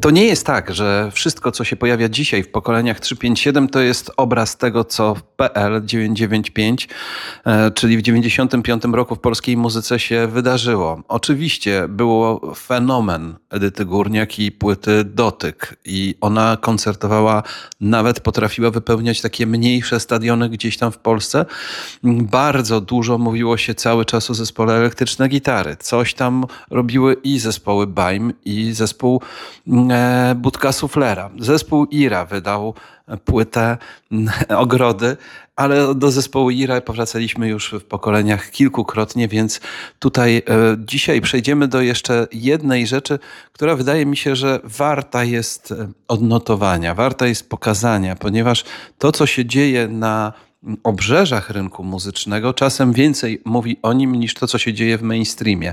To nie jest tak, że wszystko, co się pojawia dzisiaj w pokoleniach 357, to jest obraz tego, co w PL 995, czyli w 95 roku w polskiej muzyce się wydarzyło. Oczywiście było fenomen Edyty Górniak i płyty Dotyk i ona koncertowała, nawet potrafiła wypełniać takie mniejsze stadiony gdzieś tam w Polsce. Bardzo dużo mówiło się cały czas o zespole Elektryczne Gitary. Coś tam robiły i zespoły Baim, i zespół Budka Suflera. Zespół Ira wydał płytę Ogrody, ale do zespołu Ira powracaliśmy już w pokoleniach kilkukrotnie, więc tutaj dzisiaj przejdziemy do jeszcze jednej rzeczy, która wydaje mi się, że warta jest odnotowania, warta jest pokazania, ponieważ to, co się dzieje na obrzeżach rynku muzycznego, czasem więcej mówi o nim niż to, co się dzieje w mainstreamie.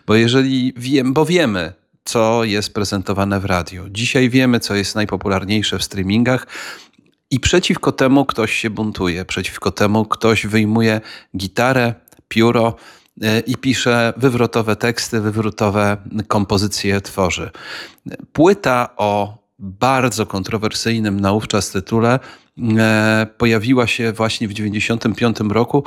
Bo wiemy, co jest prezentowane w radiu. Dzisiaj wiemy, co jest najpopularniejsze w streamingach i przeciwko temu ktoś się buntuje. Przeciwko temu ktoś wyjmuje gitarę, pióro i pisze wywrotowe teksty, wywrotowe kompozycje tworzy. Płyta o bardzo kontrowersyjnym naówczas tytule pojawiła się właśnie w 1995 roku.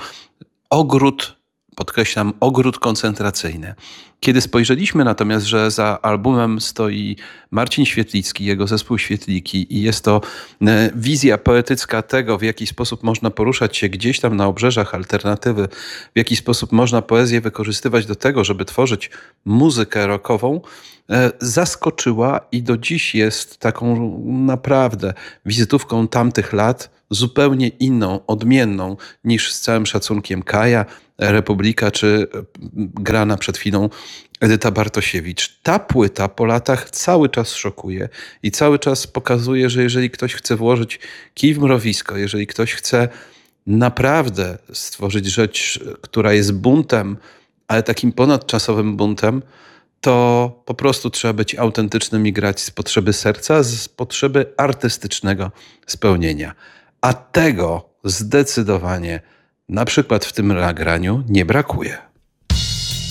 Podkreślam, ogród koncentracyjny. Kiedy spojrzeliśmy natomiast, że za albumem stoi Marcin Świetlicki, jego zespół Świetliki i jest to wizja poetycka tego, w jaki sposób można poruszać się gdzieś tam na obrzeżach alternatywy, w jaki sposób można poezję wykorzystywać do tego, żeby tworzyć muzykę rockową, zaskoczyła i do dziś jest taką naprawdę wizytówką tamtych lat, zupełnie inną, odmienną niż z całym szacunkiem Kaja, Republika czy grana przed chwilą Edyta Bartosiewicz. Ta płyta po latach cały czas szokuje i cały czas pokazuje, że jeżeli ktoś chce włożyć kij w mrowisko, jeżeli ktoś chce naprawdę stworzyć rzecz, która jest buntem, ale takim ponadczasowym buntem, to po prostu trzeba być autentycznym i grać z potrzeby serca, z potrzeby artystycznego spełnienia. A tego zdecydowanie, na przykład w tym nagraniu, nie brakuje.